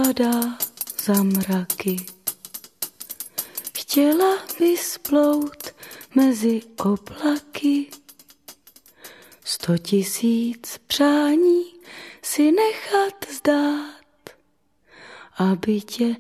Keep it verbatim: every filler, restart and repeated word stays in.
padá za mraky. Chtěla bys plout mezi oblaky, sto tisíc přání si nechat zdát, aby tě